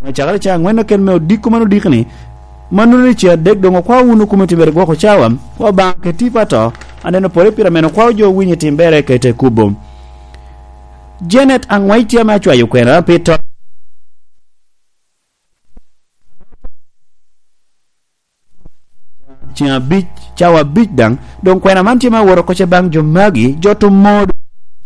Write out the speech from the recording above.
chakale cha ngweno ken me odiko mano dikni manu ni chia dek dongo kwa unu kuma timbere gwako chawam kwa banke tipato aneno pore pira meno kwa jo winyi timbere kete kubo Janet Angwaitia machwa yukwena pito chia bich chawa bich dang don kwena manti ma woro koche bang jo magi joto modo